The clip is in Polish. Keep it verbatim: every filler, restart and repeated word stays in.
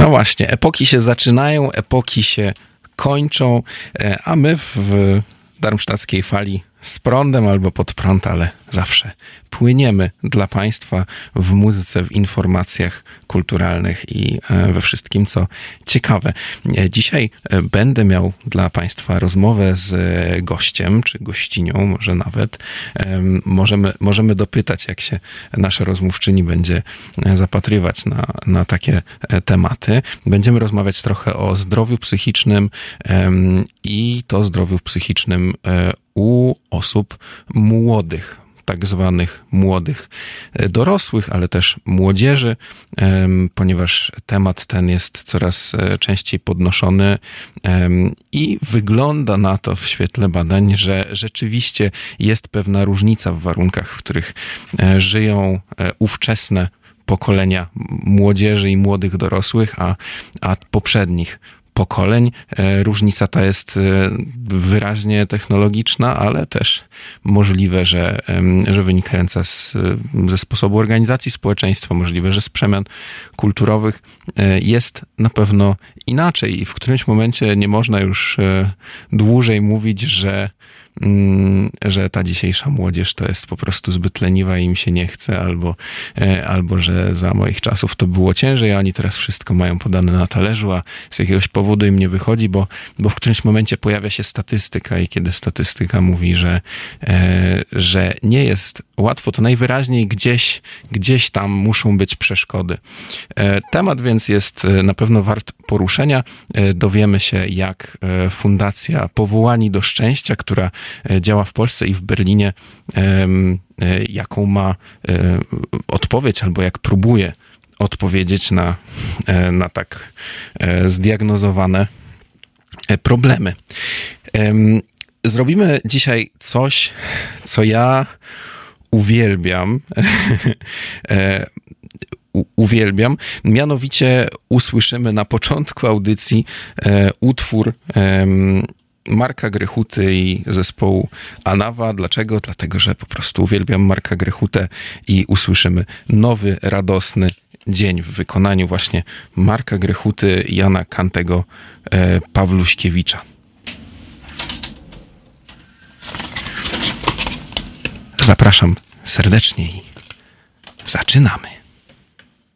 No właśnie, epoki się zaczynają, epoki się kończą, a my w darmsztackiej fali z prądem albo pod prąd, ale zawsze płyniemy dla Państwa w muzyce, w informacjach kulturalnych i we wszystkim, co ciekawe. Dzisiaj będę miał dla Państwa rozmowę z gościem, czy gościnią może nawet. Możemy, możemy dopytać, jak się nasza rozmówczyni będzie zapatrywać na, na takie tematy. Będziemy rozmawiać trochę o zdrowiu psychicznym i to zdrowiu psychicznym u osób młodych, tak zwanych młodych dorosłych, ale też młodzieży, ponieważ temat ten jest coraz częściej podnoszony i wygląda na to w świetle badań, że rzeczywiście jest pewna różnica w warunkach, w których żyją ówczesne pokolenia młodzieży i młodych dorosłych, a, a poprzednich pokoleń. Różnica ta jest wyraźnie technologiczna, ale też możliwe, że, że wynikająca z, ze sposobu organizacji społeczeństwa, możliwe, że z przemian kulturowych jest na pewno inaczej i w którymś momencie nie można już dłużej mówić, że że ta dzisiejsza młodzież to jest po prostu zbyt leniwa i im się nie chce, albo, albo że za moich czasów to było ciężej, a oni teraz wszystko mają podane na talerzu, a z jakiegoś powodu im nie wychodzi, bo, bo w którymś momencie pojawia się statystyka i kiedy statystyka mówi, że, że nie jest łatwo, to najwyraźniej gdzieś, gdzieś tam muszą być przeszkody. Temat więc jest na pewno wart poruszenia. Dowiemy się, jak Fundacja Powołani do Szczęścia, która działa w Polsce i w Berlinie, jaką ma odpowiedź albo jak próbuje odpowiedzieć na, na tak zdiagnozowane problemy. Zrobimy dzisiaj coś, co ja uwielbiam. U, uwielbiam. Mianowicie usłyszymy na początku audycji e, utwór e, Marka Grechuty i zespołu Anawa. Dlaczego? Dlatego, że po prostu uwielbiam Marka Grechutę i usłyszymy Nowy, radosny dzień w wykonaniu właśnie Marka Grechuty, Jana Kantego, e, Pawluśkiewicza. Zapraszam serdecznie i zaczynamy.